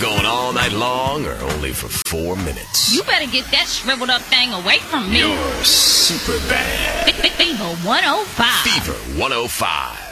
going all night long or only for 4 minutes? You better get that shriveled up thing away from me. You're super bad. Fever 105. Fever 105.